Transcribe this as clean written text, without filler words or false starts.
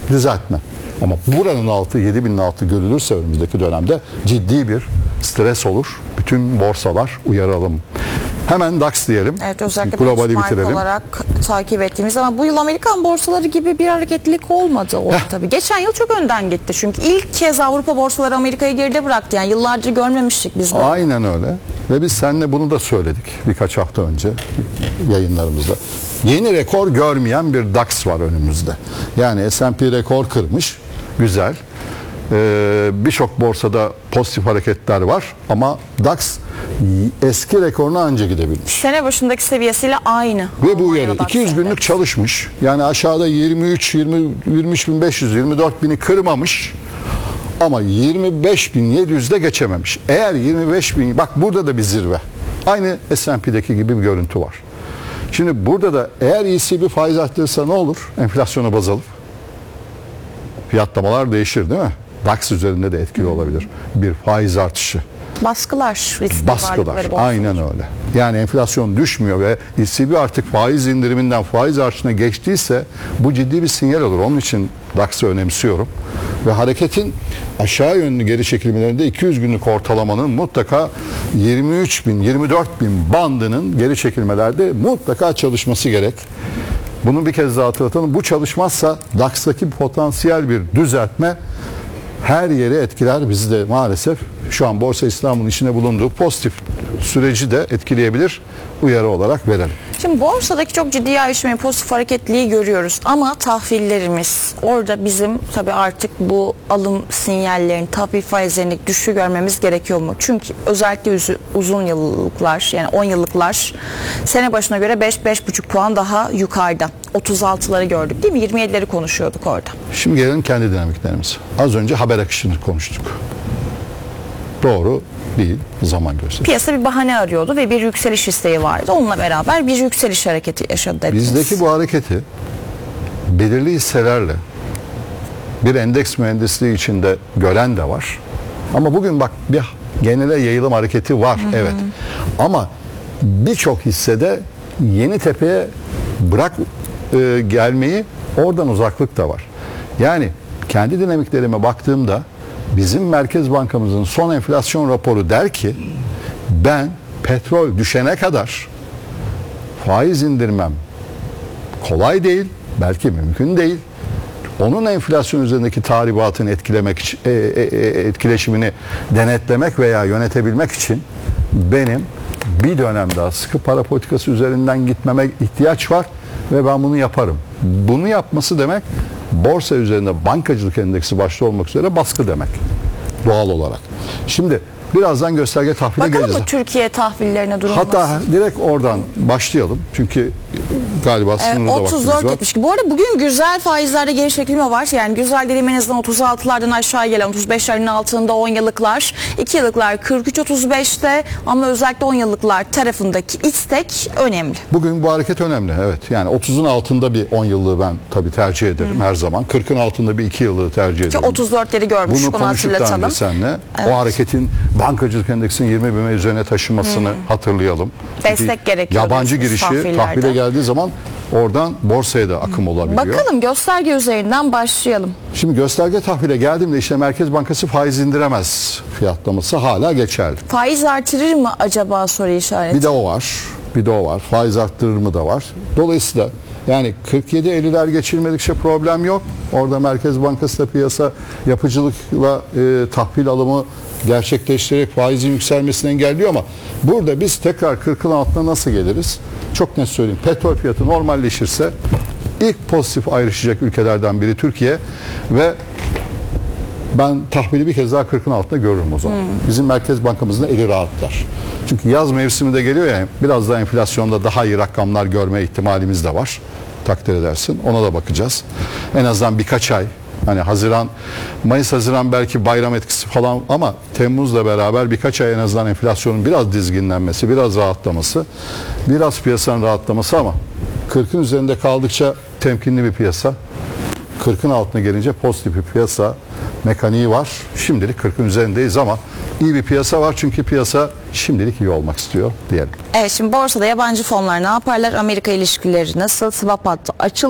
düzeltme. Ama buranın altı 7000'in altı görülürse önümüzdeki dönemde ciddi bir stres olur. Bütün borsalar uyaralım. Hemen DAX diyelim. Evet, özellikle globali benchmark bitirelim. olarak takip ettiğimiz ama bu yıl Amerikan borsaları gibi bir hareketlilik olmadı orada tabii. Geçen yıl çok önden gitti çünkü ilk kez Avrupa borsaları Amerika'yı geride bıraktı. Yani yıllardır görmemiştik biz de. Aynen öyle. Ve biz seninle bunu da söyledik birkaç hafta önce yayınlarımızda. Yeni rekor görmeyen bir DAX var önümüzde. Yani S&P rekor kırmış. Güzel. Birçok borsada pozitif hareketler var ama DAX eski rekoruna anca gidebilmiş. Sene başındaki seviyesiyle aynı. Ve bu uyarı 200 günlük çalışmış. Yani aşağıda 23.500 24.000'i kırmamış ama 25.700'de geçememiş. Eğer 25.000, bak burada da bir zirve. Aynı S&P'deki gibi bir görüntü var. Şimdi burada da eğer ECB faiz arttırırsa ne olur? Enflasyonu baz alıp fiyatlamalar değişir değil mi? DAX üzerinde de etkili olabilir. Bir faiz artışı. Baskılar. Baskılar. Aynen öyle. Yani enflasyon düşmüyor ve ECB artık faiz indiriminden faiz artışına geçtiyse bu ciddi bir sinyal olur. Onun için DAX'ı önemsiyorum. Ve hareketin aşağı yönlü geri çekilmelerinde 200 günlük ortalamanın mutlaka 23.000, 24.000 bandının geri çekilmelerde mutlaka çalışması gerek. Bunu bir kez daha hatırlatalım. Bu çalışmazsa DAX'taki potansiyel bir düzeltme her yeri etkiler. Bizi de maalesef şu an Borsa İstanbul'un içinde bulunduğu pozitif süreci de etkileyebilir. Uyarı olarak verelim. Şimdi borsadaki çok ciddi ayrışmayı, pozitif hareketliliği görüyoruz ama tahvillerimiz orada bizim tabii artık bu alım sinyallerini, tahvil faizlerini düşüşü görmemiz gerekiyor mu? Çünkü özellikle uzun yıllıklar yani 10 yıllıklar sene başına göre 5-5,5 puan daha yukarıda. 36'ları gördük değil mi? 27'leri konuşuyorduk orada. Şimdi gelelim kendi dinamiklerimize. Az önce haber akışını konuştuk. Doğru değil, zaman gösteriyor. Piyasa bir bahane arıyordu ve bir yükseliş isteği vardı. Onunla beraber bir yükseliş hareketi yaşadı dediniz. Bizdeki bu hareketi belirli hisselerle bir endeks mühendisliği içinde gören de var. Ama bugün bak bir genele yayılım hareketi var. Evet. Ama birçok hissede yeni tepeye gelmeyi oradan uzaklık da var. Yani kendi dinamiklerime baktığımda bizim Merkez Bankamızın son enflasyon raporu der ki ben petrol düşene kadar faiz indirmem kolay değil, belki mümkün değil. Onun enflasyon üzerindeki tahribatını etkileşimini denetlemek veya yönetebilmek için benim bir dönem daha sıkı para politikası üzerinden gitmeme ihtiyaç var ve ben bunu yaparım. Bunu yapması demek borsa üzerinde bankacılık endeksi başta olmak üzere baskı demek doğal olarak. Şimdi birazdan gösterge tahvile geleceğiz. Bakalım mı Türkiye tahvillerine durum Hatta nasıl? direkt oradan başlayalım. Çünkü galiba sınırlı da vaktimiz var. 34.72. Bu arada bugün güzel faizlerde geri çekilme var. Yani güzel dediğim en azından 36'lardan aşağı gelen 35'lerin altında 10 yıllıklar, 2 yıllıklar 43-35'te ama özellikle 10 yıllıklar tarafındaki istek önemli. Bugün bu hareket önemli. Evet. Yani 30'un altında bir 10 yıllığı ben tabii tercih ederim her zaman. 40'ın altında bir 2 yıllığı tercih ederim. 34'leri görmüş. Bunu konuştuk daha önce seninle. Evet. O hareketin bankacılık endeksinin 20.000'e üzerine taşınmasını hatırlayalım. Destek gerekiyor. Yabancı girişi tahvile geldiği zaman oradan borsaya da akım olabiliyor. Bakalım gösterge üzerinden başlayalım. Şimdi gösterge tahvile geldiğimde işte Merkez Bankası faiz indiremez fiyatlaması hala geçerli. Faiz artırır mı acaba soru işareti? Bir de o var. Bir de o var. Faiz arttırır mı da var. Dolayısıyla yani 47-50'ler geçilmedikçe problem yok. Orada Merkez Bankası da piyasa yapıcılıkla tahvil alımı gerçekleştirerek faizin yükselmesini engelliyor ama burada biz tekrar 40'ın altına nasıl geliriz? Çok net söyleyeyim. Petrol fiyatı normalleşirse ilk pozitif ayrışacak ülkelerden biri Türkiye ve ben tahvili bir kez daha 40'ın altında görürüm o zaman. Bizim Merkez Bankamızın da eli rahatlar. Çünkü yaz mevsimi de geliyor ya, biraz daha enflasyonda daha iyi rakamlar görme ihtimalimiz de var. Takdir edersin. Ona da bakacağız. En azından birkaç ay. Hani Mayıs-Haziran belki bayram etkisi falan ama Temmuz'la beraber birkaç ay en azından enflasyonun biraz dizginlenmesi, biraz rahatlaması, biraz piyasanın rahatlaması ama 40'ın üzerinde kaldıkça temkinli bir piyasa. 40'ın altına gelince pozitif bir piyasa mekaniği var. Şimdilik 40'ın üzerindeyiz ama iyi bir piyasa var çünkü piyasa şimdilik iyi olmak istiyor diyelim. Evet, şimdi borsada yabancı fonlar ne yaparlar? Amerika ilişkileri nasıl? Swap hattı açıldı.